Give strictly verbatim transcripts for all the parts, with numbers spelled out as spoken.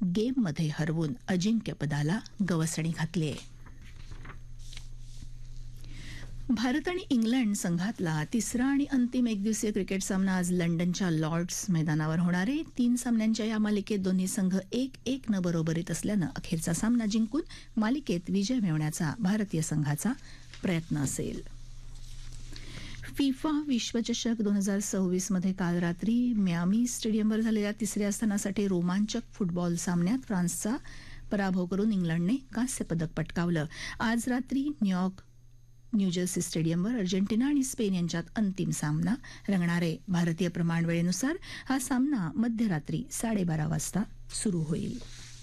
गेममध्ये हरवून अजिंक्यपदाला गवसणी घातली आहे. भारत आणि इंग्लंड संघातला तिसरा आणि अंतिम एकदिवसीय क्रिकेट सामना आज लंडनच्या लॉर्ड्स मैदानावर होणार आहे. तीन सामन्यांच्या या मालिकेत दोन्ही संघ एक एक न बरोबरीत असल्यानं अखेरचा सामना जिंकून मालिकेत विजय मिळवण्याचा भारतीय संघाचा प्रयत्न असेल. फिफा विश्वचषक दोन हजार सव्वीस मध्ये काल रात्री मियामी स्टेडियमवर झालेल्या तिसऱ्या स्थानासाठी रोमांचक फुटबॉल सामन्यात फ्रान्सचा पराभव करून इंग्लंडने कांस्य पदक पटकावलं. आज रात्री न्यूयॉर्क न्यूजर्सी स्टेडियमवर अर्जेंटिना आणि स्पेन यांच्यात अंतिम सामना रंगणार आहे. भारतीय प्रमाणवेळेनुसार हा सामना मध्यरात्री साडेबारा वाजता सुरू होईल.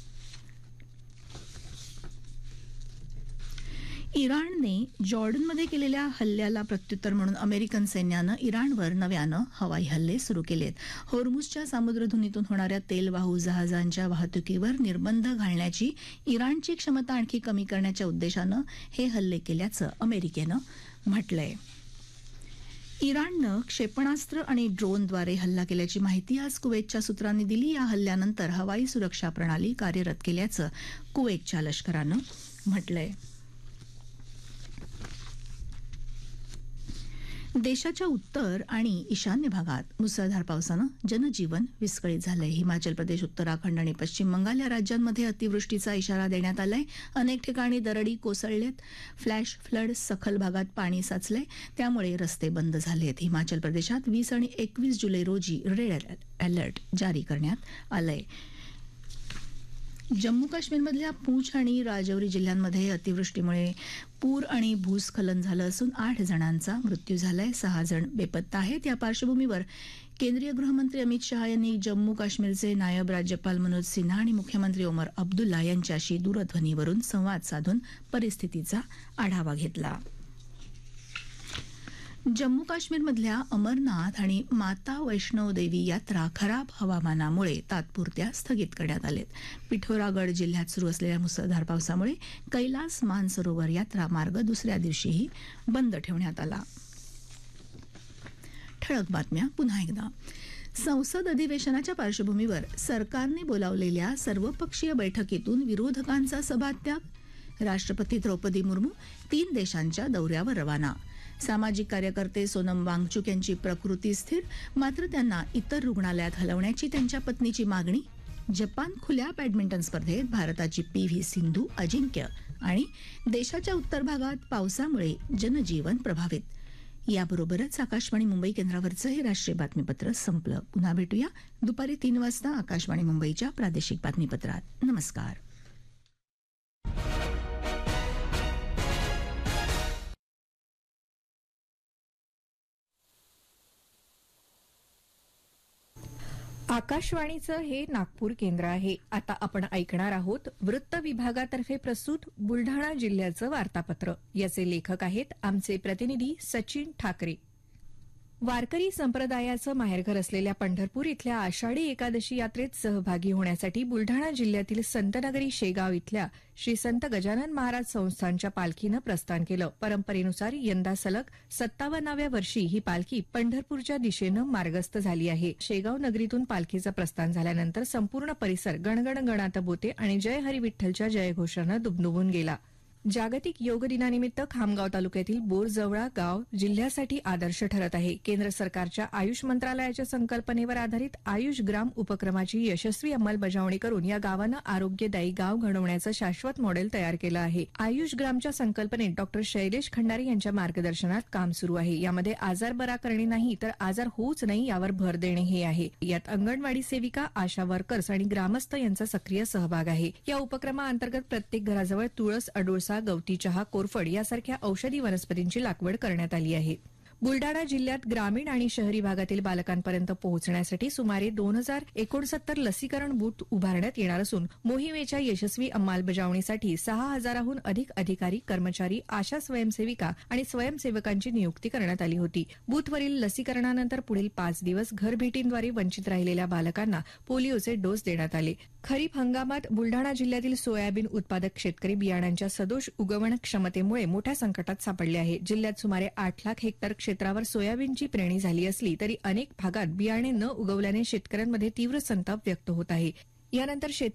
इराणने जॉर्डनमध्ये केलेल्या हल्ल्याला प्रत्युत्तर म्हणून अमेरिकन सैन्यानं इराणवर नव्यानं हवाई हल्ले सुरू केलेत. होर्मुझच्या सामुद्रधुनीतून होणाऱ्या तेलवाहू जहाजांच्या वाहतुकीवर निर्बंध घालण्याची इराणची क्षमता आणखी कमी करण्याच्या उद्देशानं हे हल्ले केल्याचं अमेरिकेनं म्हटलंय. इराणनं क्षेपणास्त्र आणि ड्रोनद्वारे हल्ला केल्याची माहिती आज कुवेतच्या सूत्रांनी दिली. या हल्ल्यानंतर हवाई सुरक्षा प्रणाली कार्यरत केल्याचं कुवेतच्या लष्करानं म्हटलंय. देशाच्या उत्तर आणि ईशान्य भागात मुसळधार पावसानं जनजीवन विस्कळीत झालंय. हिमाचल प्रदेश, उत्तराखंड आणि पश्चिम बंगाल या राज्यांमध्ये अतिवृष्टीचा इशारा देण्यात आलाय. अनेक ठिकाणी दरडी कोसळलेत. फ्लॅश फ्लड, सखल भागात पाणी साचलंय, त्यामुळे रस्ते बंद झालेत. हिमाचल प्रदेशात वीस आणि एकवीस जुलै रोजी रेड अलर्ट जारी करण्यात आलंय. जम्मू काश्मीरमधल्या पूंछ आणि राजौरी जिल्ह्यांमध्ये अतिवृष्टीमुळे पूर आणि भूस्खलन झालं असून आठ जणांचा मृत्यू झालाय. सहा जण बेपत्ता आहेत. या पार्श्वभूमीवर केंद्रीय गृहमंत्री अमित शहा यांनी जम्मू काश्मीरचे नायब राज्यपाल मनोज सिन्हा आणि मुख्यमंत्री ओमर अब्दुल्ला यांच्याशी दूरध्वनीवरून संवाद साधून परिस्थितीचा आढावा घेतला. जम्मू काश्मीरमधल्या अमरनाथ आणि माता वैष्णो देवी यात्रा खराब हवामानामुळे तात्पुरत्या स्थगित करण्यात आलेत. पिठोरागड जिल्ह्यात सुरू असलेल्या मुसळधार पावसामुळे कैलास मानसरोवर यात्रा मार्ग दुसऱ्या दिवशीही बंद ठेवण्यात आला. ठळक बातम्या पुन्हा एकदा. संसद अधिवेशनाच्या पार्श्वभूमीवर सरकारने बोलावलेल्या सर्वपक्षीय बैठकीतून विरोधकांचा सभात्याग. राष्ट्रपती द्रौपदी मुर्मू तीन देशांच्या दौऱ्यावर रवाना. सामाजिक कार्यकर्ते सोनम वांगचुक यांची प्रकृती स्थिर, मात्र त्यांना इतर रुग्णालयात हलवण्याची त्यांच्या पत्नीची मागणी. जपान खुल्या बॅडमिंटन स्पर्धेत भारताची पी व्ही सिंधू अजिंक्य. आणि देशाच्या उत्तर भागात पावसामुळे जनजीवन प्रभावित. याबरोबरच आकाशवाणी मुंबई केंद्रावरचं हे राष्ट्रीय बातमीपत्र संपलं. पुन्हा भेटूया दुपारी तीन वाजता आकाशवाणी मुंबईच्या प्रादेशिक बातमीपत्रात. नमस्कार. आकाशवाणीचं हे नागपूर केंद्र आहे. आता आपण ऐकणार आहोत वृत्त विभागातर्फे प्रस्तुत बुलढाणा जिल्ह्याचं वार्तापत्र. याचे लेखक आहेत आमचे प्रतिनिधी सचिन ठाकरे. वारकरी संप्रदायाचं माहेरघर असलेल्या पंढरपूर इथल्या आषाढी एकादशी यात्रेत सहभागी होण्यासाठी बुलढाणा जिल्ह्यातील संतनगरी शेगाव इथल्या श्री संत गजानन महाराज संस्थानच्या पालखीनं प्रस्थान केलं. परंपरेनुसार यंदा सलग सत्तावन्नाव्या वर्षी ही पालखी पंढरपूरच्या दिशेनं मार्गस्थ झाली आहे. शेगाव नगरीतून पालखीचं प्रस्थान झाल्यानंतर संपूर्ण परिसर गणगण गणात बोते आणि जय हरी विठ्ठलच्या जयघोषानं दुबदुबून गेला. जागतिक योग दिनानिमित्त खामगाव तालुक्यातील बोरजवळा गाव जिल्ह्यासाठी आदर्श ठरत आहे. केंद्र सरकारच्या आयुष मंत्रालयाच्या संकल्पनेवर आधारित आयुष ग्राम उपक्रमाची यशस्वी अंमलबजावणी करून या गावानं आरोग्यदायी गाव घडवण्याचं शाश्वत मॉडेल तयार केलं आहे. आयुष ग्रामच्या संकल्पनेत डॉक्टर शैलेश खंडारी यांच्या मार्गदर्शनात काम सुरू आहे. यामध्ये आजार बरा करणे नाही तर आजार होऊच नाही यावर भर देणे हे आहे. यात अंगणवाडी सेविका, आशा वर्कर्स आणि ग्रामस्थ यांचा सक्रिय सहभाग आहे. या उपक्रमाअंतर्गत प्रत्येक घराजवळ तुळस, अडुळसा, गवती चहा, कोरफड यासारख्या औषधी वनस्पतींची लागवड करण्यात आली आहे. बुलडाणा जिल्ह्यात ग्रामीण आणि शहरी भागातील बालकांपर्यंत पोहोचण्यासाठी सुमारे दोन हजार एकोणसत्तर लसीकरण बूथ उभारण्यात येणार असून मोहिमेच्या यशस्वी अंमलबजावणीसाठी सहा हजाराहून अधिक अधिकारी, कर्मचारी, आशा स्वयंसेविका आणि स्वयंसेवकांची नियुक्ती करण्यात आली होती. बूथवरील लसीकरणानंतर पुढील पाच दिवस घरभेटींद्वारे वंचित राहिलेल्या बालकांना पोलिओचे डोस देण्यात आले. खरीप हंगामात बुलडाणा जिल्ह्यातील सोयाबीन उत्पादक शेतकरी बियाणांच्या सदोष उगवण क्षमतेमुळे मोठ्या संकटात सापडले आहे. जिल्ह्यात सुमारे आठ लाख हेक्टर क्षेत्रावर सोयाबीनची पेरणी झाली असली तरी अनेक भागात बियाणे न उगवल्याने शेतकऱ्यांमध्ये तीव्र संताप व्यक्त होत आहे. यानंतर शेतकरी